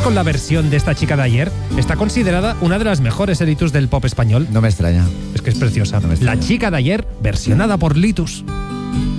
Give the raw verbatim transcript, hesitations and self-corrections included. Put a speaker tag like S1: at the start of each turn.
S1: con la versión de esta chica de ayer? Está considerada una de las mejores Litus del pop español.
S2: No me extraña.
S1: Es que es preciosa.
S2: No me extraña.
S1: La chica de ayer, versionada por Litus.